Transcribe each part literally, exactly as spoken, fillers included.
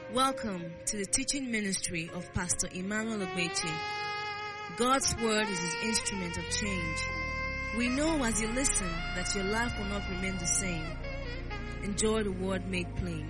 Welcome to the teaching ministry of Pastor Emmanuel Ogbeche. God's word is his instrument of change. We know as you listen that your life will not remain the same. Enjoy the word made plain.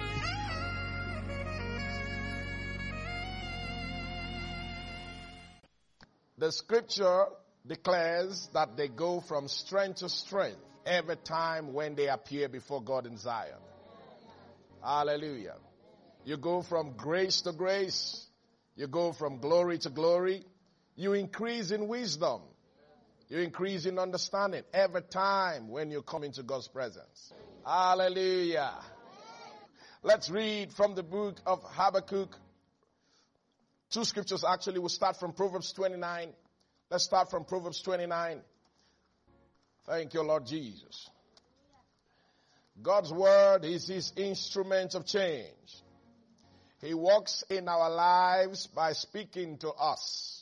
The scripture declares that they go from strength to strength every time when they appear before God in Zion. Hallelujah. You go from grace to grace. You go from glory to glory. You increase in wisdom. You increase in understanding every time when you come into God's presence. Hallelujah. Let's read from the book of Habakkuk. Two scriptures actually. We'll start from Proverbs twenty-nine. Let's start from Proverbs twenty-nine. Thank you, Lord Jesus. God's word is his instrument of change. He works in our lives by speaking to us.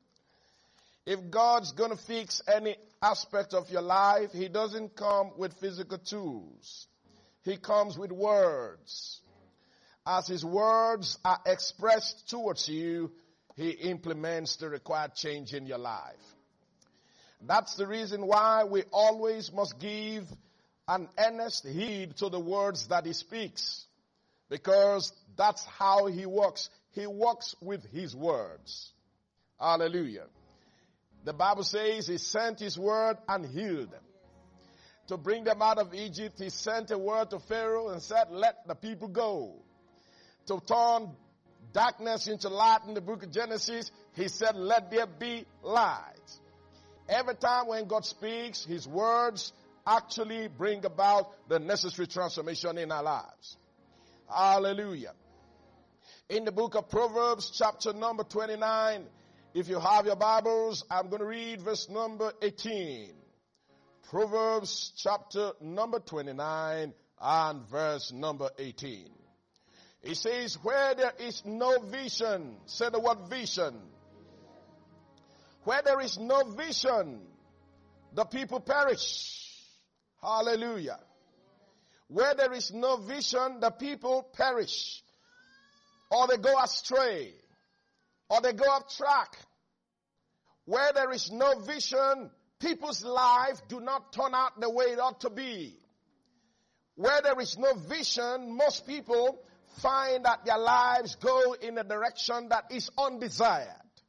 If God's going to fix any aspect of your life, he doesn't come with physical tools. He comes with words. As his words are expressed towards you, he implements the required change in your life. That's the reason why we always must give an earnest heed to the words that he speaks. Because that's how he works. He works with his words. Hallelujah. The Bible says he sent his word and healed them. To bring them out of Egypt, he sent a word to Pharaoh and said, let the people go. To turn darkness into light in the book of Genesis, he said, let there be light. Every time when God speaks, his words actually bring about the necessary transformation in our lives. Hallelujah. In the book of Proverbs, chapter number twenty-nine, if you have your Bibles, I'm going to read verse number eighteen. Proverbs, chapter number twenty-nine and verse number eighteen. It says, where there is no vision, say the word vision. Where there is no vision, the people perish. Hallelujah. Where there is no vision, the people perish. Or they go astray. Or they go off track. Where there is no vision, people's life do not turn out the way it ought to be. Where there is no vision, most people find that their lives go in a direction that is undesired.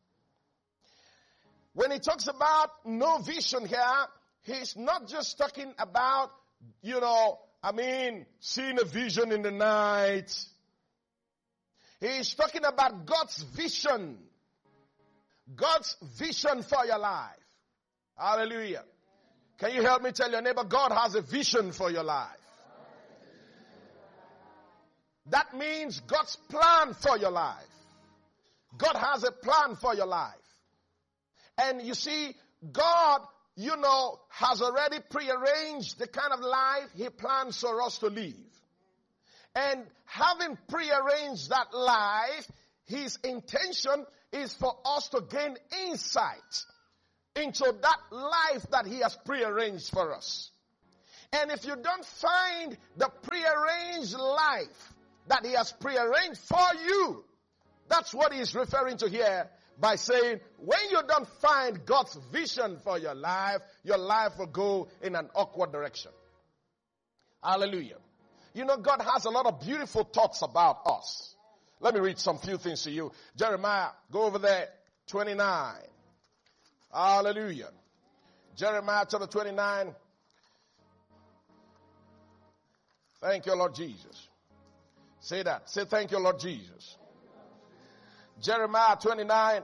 When he talks about no vision here, he's not just talking about, you know, I mean, seeing a vision in the night. He's talking about God's vision. God's vision for your life. Hallelujah. Can you help me tell your neighbor, God has a vision for your life? That means God's plan for your life. God has a plan for your life. And you see, God, you know, has already prearranged the kind of life he plans for us to live. And having prearranged that life, his intention is for us to gain insight into that life that he has prearranged for us. And if you don't find the prearranged life that he has prearranged for you, that's what he's referring to here by saying, when you don't find God's vision for your life, your life will go in an awkward direction. Hallelujah. You know, God has a lot of beautiful thoughts about us. Let me read some few things to you. Jeremiah, go over there, twenty-nine. Hallelujah. Jeremiah chapter twenty-nine. Thank you, Lord Jesus. Say that. Say thank you, Lord Jesus. Jeremiah twenty-nine.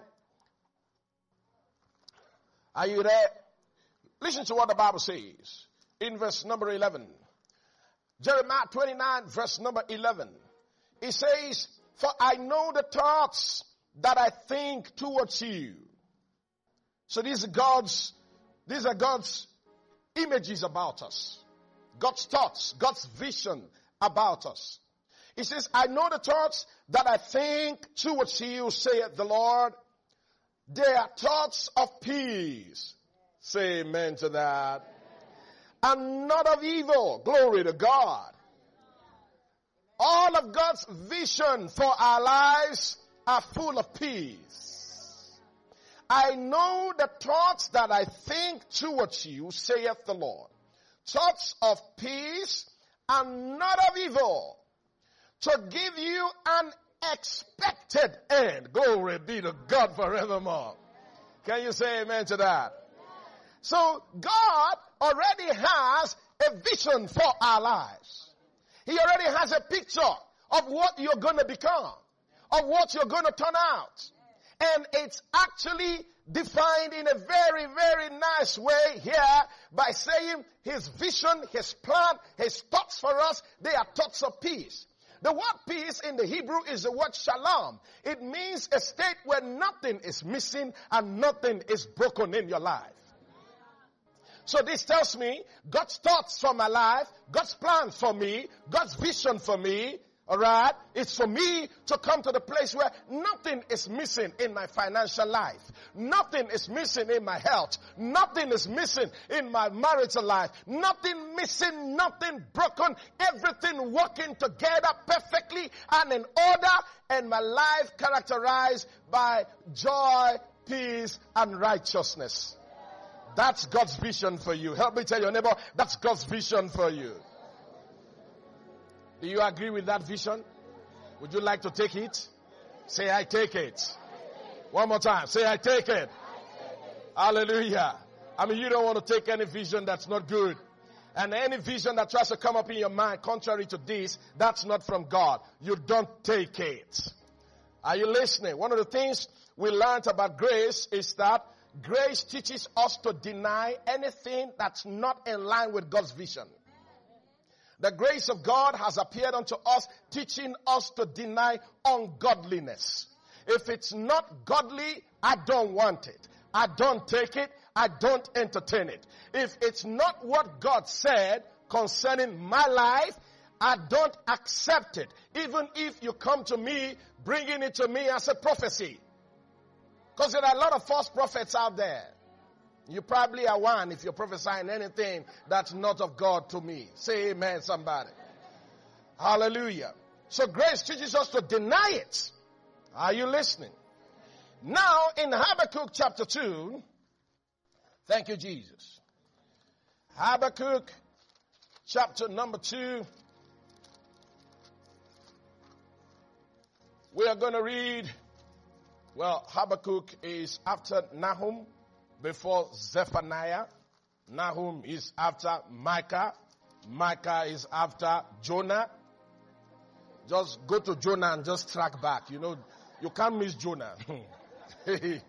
Are you there? Listen to what the Bible says in verse number eleven. Jeremiah twenty-nine, verse number eleven. It says, for I know the thoughts that I think towards you. So these are God's, these are God's images about us. God's thoughts, God's vision about us. It says, I know the thoughts that I think towards you, saith the Lord. They are thoughts of peace. Say amen to that. And not of evil. Glory to God. All of God's vision for our lives are full of peace. I know the thoughts that I think towards you, saith the Lord. Thoughts of peace and not of evil, to give you an expected end. Glory be to God forevermore. Can you say amen to that? So God already has a vision for our lives. He already has a picture of what you're going to become, of what you're going to turn out. And it's actually defined in a very, very nice way here by saying his vision, his plan, his thoughts for us, they are thoughts of peace. The word peace in the Hebrew is the word shalom. It means a state where nothing is missing and nothing is broken in your life. So this tells me God's thoughts for my life, God's plans for me, God's vision for me, alright, it's for me to come to the place where nothing is missing in my financial life. Nothing is missing in my health. Nothing is missing in my marital life. Nothing missing, nothing broken. Everything working together perfectly and in order. And my life characterized by joy, peace, and righteousness. That's God's vision for you. Help me tell your neighbor, that's God's vision for you. Do you agree with that vision? Would you like to take it? Say, I take it. One more time. Say, I take it. Hallelujah. I mean, you don't want to take any vision that's not good. And any vision that tries to come up in your mind contrary to this, that's not from God. You don't take it. Are you listening? One of the things we learned about grace is that grace teaches us to deny anything that's not in line with God's vision. The grace of God has appeared unto us, teaching us to deny ungodliness. If it's not godly, I don't want it. I don't take it. I don't entertain it. If it's not what God said concerning my life, I don't accept it. Even if you come to me, bringing it to me as a prophecy. Because there are a lot of false prophets out there. You probably are one if you're prophesying anything that's not of God to me. Say amen, somebody. Hallelujah. So grace teaches us to deny it. Are you listening? Now in Habakkuk chapter two, thank you, Jesus. Habakkuk chapter number two. We are going to read, well, Habakkuk is after Nahum, before Zephaniah. Nahum is after Micah. Micah is after Jonah. Just go to Jonah and just track back. You know, you can't miss Jonah. Can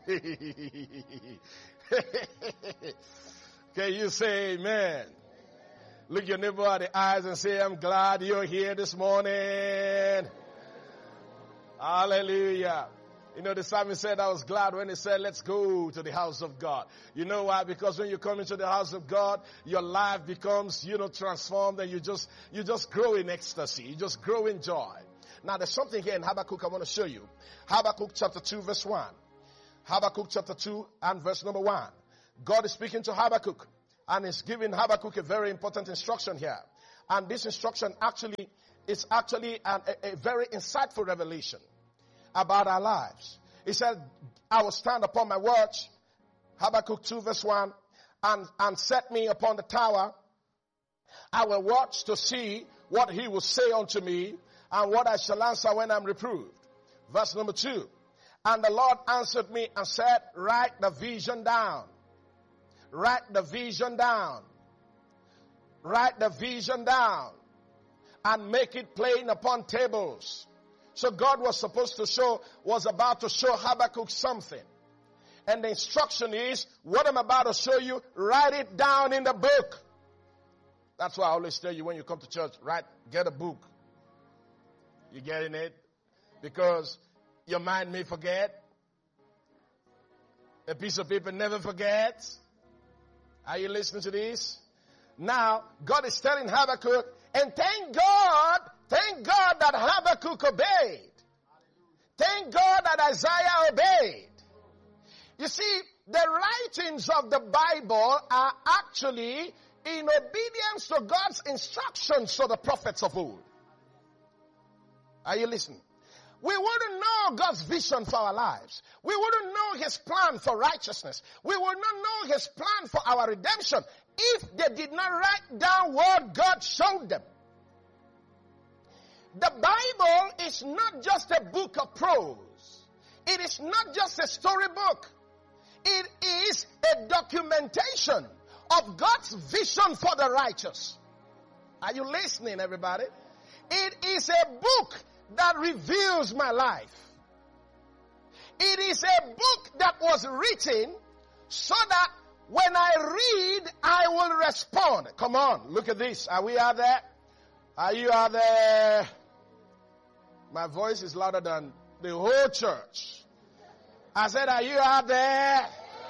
you say amen? Look your neighbor at the eyes and say, I'm glad you're here this morning. Hallelujah. You know, the psalmist said, I was glad when he said, let's go to the house of God. You know why? Because when you come into the house of God, your life becomes, you know, transformed, and you just, you just grow in ecstasy. You just grow in joy. Now, there's something here in Habakkuk I want to show you. Habakkuk chapter two, verse one. Habakkuk chapter two and verse number one. God is speaking to Habakkuk, and is giving Habakkuk a very important instruction here. And this instruction actually is actually an, a, a very insightful revelation about our lives. He said, I will stand upon my watch, Habakkuk two verse one, and, and set me upon the tower. I will watch to see what he will say unto me, and what I shall answer when I'm reproved. Verse number two. And the Lord answered me and said, write the vision down. Write the vision down. Write the vision down. And make it plain upon tables. So God was supposed to show, was about to show Habakkuk something. And the instruction is, what I'm about to show you, write it down in the book. That's why I always tell you when you come to church, write, get a book. You getting it? Because your mind may forget. A piece of paper never forgets. Are you listening to this? Now, God is telling Habakkuk, and thank God, thank God that Habakkuk obeyed. Thank God that Isaiah obeyed. You see, the writings of the Bible are actually in obedience to God's instructions to the prophets of old. Are you listening? We wouldn't know God's vision for our lives. We wouldn't know His plan for righteousness. We would not know His plan for our redemption if they did not write down what God showed them. The Bible is not just a book of prose. It is not just a storybook. It is a documentation of God's vision for the righteous. Are you listening, everybody? It is a book that reveals my life. It is a book that was written so that when I read, I will respond. Come on, look at this. Are we out there? Are you out there? My voice is louder than the whole church. I said, are you out there?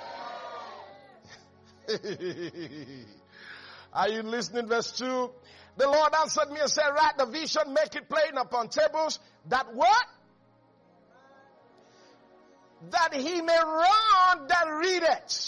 Are you listening? Verse two. The Lord answered me and said, write the vision, make it plain upon tables, that what? That he may run that read it.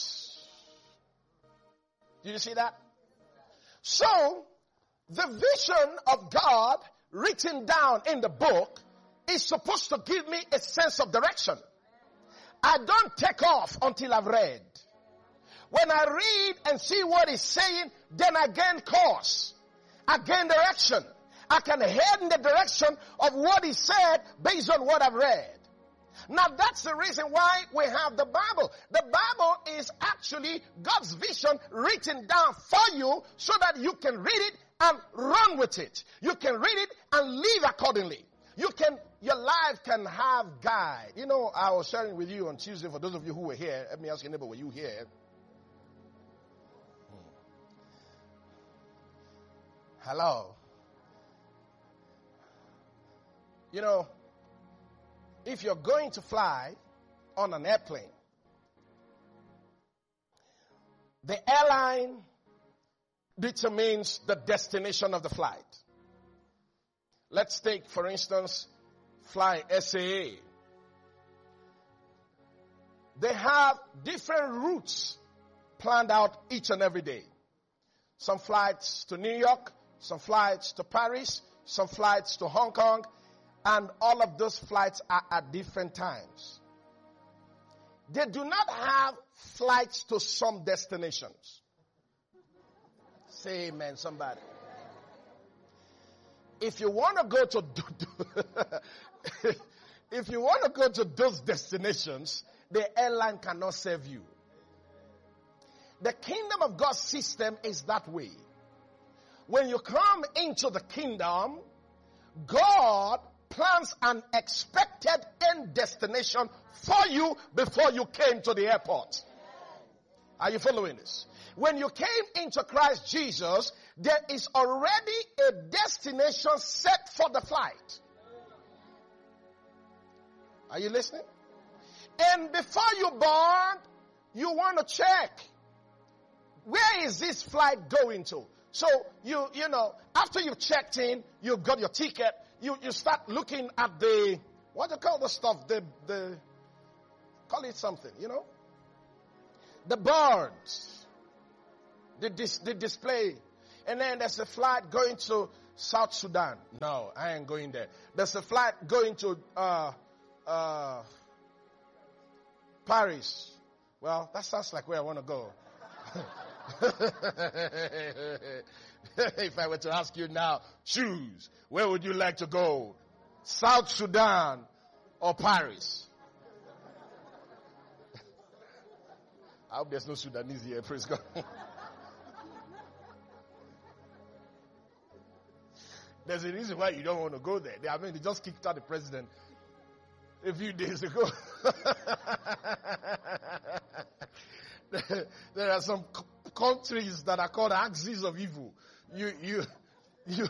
Did you see that? So, the vision of God written down in the book is supposed to give me a sense of direction. I don't take off until I've read. When I read and see what he's saying, then I gain course. I gain direction. I can head in the direction of what he said based on what I've read. Now that's the reason why we have the Bible. The Bible is actually God's vision written down for you so that you can read it and run with it. You can read it and live accordingly. You can, your life can have guide. You know, I was sharing with you on Tuesday, for those of you who were here, let me ask your neighbor, were you here? Hello. You know, if you're going to fly on an airplane, the airline determines the destination of the flight. Let's take, for instance, fly S A A. They have different routes planned out each and every day. Some flights to New York, some flights to Paris, some flights to Hong Kong, and all of those flights are at different times. They do not have flights to some destinations. Say amen, somebody. If you want to go to if you want to go to those destinations, the airline cannot serve you. The kingdom of God's system is that way. When you come into the kingdom, God plans an expected end destination for you before you came to the airport. Are you following this? When you came into Christ Jesus, there is already a destination set for the flight. Are you listening? And before you board, you want to check, where is this flight going to? So, you, you know, after you've checked in, you've got your ticket, you, you start looking at the, what do you call the stuff? The, the, call it something, you know? The boards, the, dis, the display. And then there's a flight going to South Sudan. No, I ain't going there. There's a flight going to, uh, uh, Paris. Well, that sounds like where I want to go. If I were to ask you now, choose, where would you like to go? South Sudan or Paris? I hope there's no Sudanese here, praise God. There's a reason why you don't want to go there. I mean, they just kicked out the president a few days ago. There are some c- countries that are called axes of evil. You, you, you.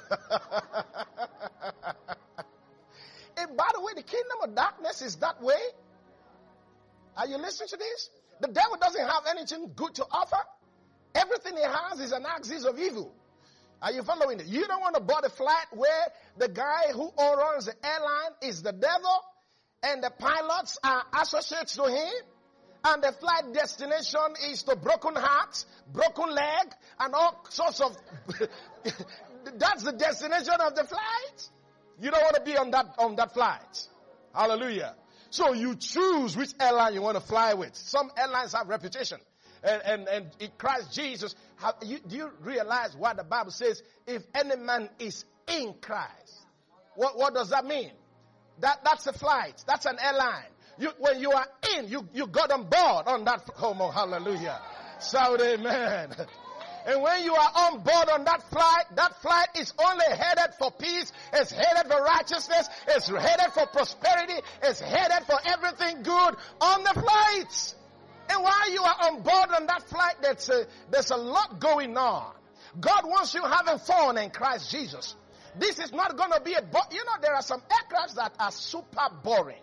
And by the way, the kingdom of darkness is that way. Are you listening to this? The devil doesn't have anything good to offer. Everything he has is an axis of evil. Are you following it? You don't want to board a flight where the guy who runs the airline is the devil and the pilots are associates to him. And the flight destination is to broken heart, broken leg, and all sorts of... That's the destination of the flight. You don't want to be on that, on that flight. Hallelujah. So you choose which airline you want to fly with. Some airlines have reputation. And, and, and in Christ Jesus, have, you, do you realize what the Bible says? If any man is in Christ. What, what does that mean? That, that's a flight. That's an airline. You, when you are in, you, you got on board on that. Oh, hallelujah. Shout amen. And when you are on board on that flight, that flight is only headed for peace. It's headed for righteousness. It's headed for prosperity. It's headed for everything good on the flight. And while you are on board on that flight, there's a, there's a lot going on. God wants you having fun in Christ Jesus. This is not going to be a, bo- you know, there are some aircrafts that are super boring.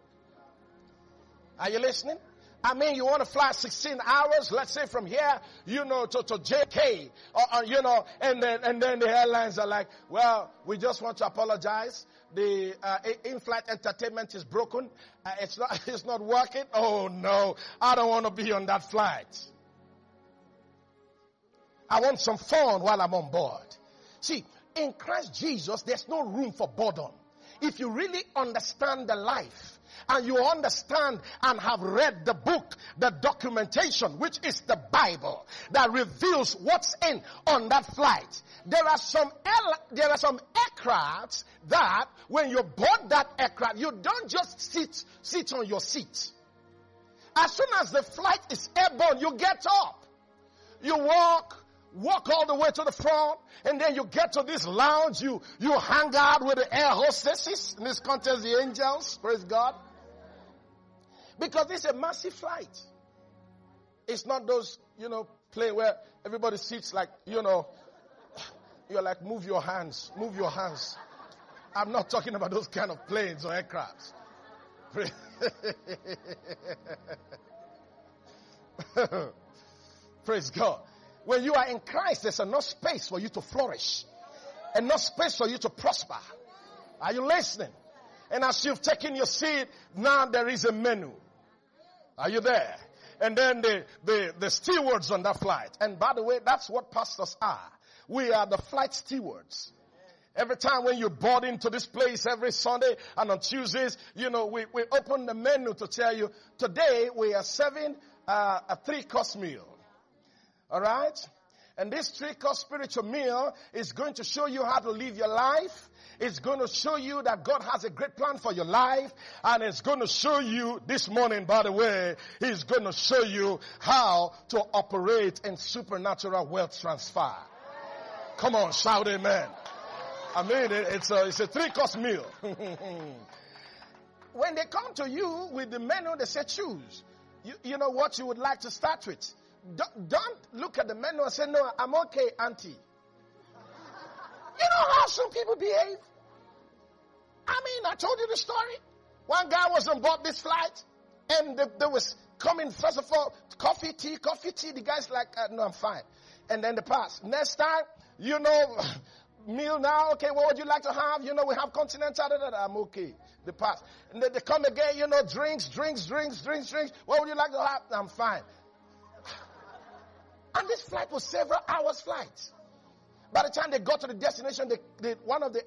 Are you listening? I mean, you want to fly sixteen hours, let's say from here, you know, to, to J K, or, or, you know, and then, and then the airlines are like, well, we just want to apologize. The uh, in-flight entertainment is broken. Uh, it's not, it's not working. Oh no, I don't want to be on that flight. I want some fun while I'm on board. See, in Christ Jesus, there's no room for boredom. If you really understand the life, and you understand and have read the book, the documentation, which is the Bible, that reveals what's in on that flight. There are some air, there are some aircrafts that when you board that aircraft, you don't just sit sit on your seat. As soon as the flight is airborne, you get up. You walk, walk all the way to the front, and then you get to this lounge. You you hang out with the air hostesses. In this context, the angels. Praise God. Because it's a massive flight. It's not those, you know, plane where everybody sits like, you know, you're like, move your hands, move your hands. I'm not talking about those kind of planes or aircrafts. Praise God. When you are in Christ, there's enough space for you to flourish. Enough space for you to prosper. Are you listening? And as you've taken your seat, now there is a menu. Are you there? And then the, the, the stewards on that flight. And by the way, that's what pastors are. We are the flight stewards. Every time when you board into this place every Sunday and on Tuesdays, you know, we, we open the menu to tell you, today we are serving uh, a three-course meal. All right? And this three-course spiritual meal is going to show you how to live your life. It's going to show you that God has a great plan for your life. And it's going to show you, this morning, by the way, He's going to show you how to operate in supernatural wealth transfer. Come on, shout amen. I mean, it's a, it's a three-course meal. When they come to you with the menu, they say choose. You, you know what you would like to start with. Don't, don't look at the menu and say, no, I'm okay, auntie. You know how some people behave? I mean, I told you the story. One guy was on board this flight, and they, they was coming, first of all, coffee, tea, coffee, tea. The guy's like, uh, no, I'm fine. And then they pass. Next time, you know, meal now, okay, what would you like to have? You know, we have continental, da, da, da. I'm okay. They pass. And then they come again, you know, drinks, drinks, drinks, drinks, drinks. What would you like to have? I'm fine. And this flight was several hours flight. By the time they got to the destination, they, they, one of the